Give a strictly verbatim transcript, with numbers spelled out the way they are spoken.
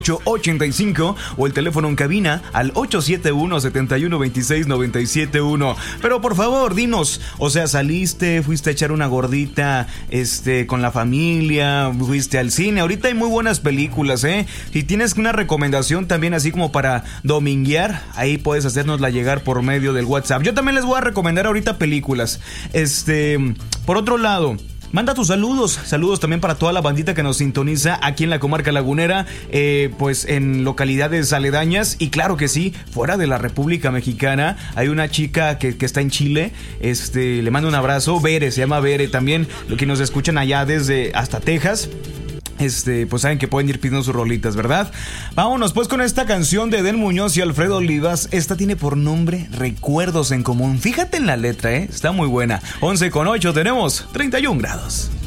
ochenta y cinco o el teléfono en cabina al ocho siete uno, siete uno dos seis, nueve siete uno. Pero por favor, dinos, o sea, saliste, fuiste a echar una gordita este, con la familia, fuiste al cine. Ahorita hay muy buenas películas, ¿eh? Si tienes una recomendación también así como para dominguear, ahí puedes hacérnosla llegar por medio del WhatsApp. Yo también les voy a recomendar ahorita películas. Este, por otro lado, manda tus saludos, saludos también para toda la bandita que nos sintoniza aquí en la comarca lagunera, eh, pues en localidades aledañas y claro que sí, fuera de la República Mexicana. Hay una chica que, que está en Chile, este, le mando un abrazo, Bere, se llama Bere también, lo que nos escuchan allá desde hasta Texas. Este, pues saben que pueden ir pidiendo sus rolitas, ¿verdad? Vámonos pues con esta canción de Edel Muñoz y Alfredo Olivas. Esta tiene por nombre Recuerdos en Común. Fíjate en la letra, ¿eh? Está muy buena. once con ocho, tenemos treinta y un grados.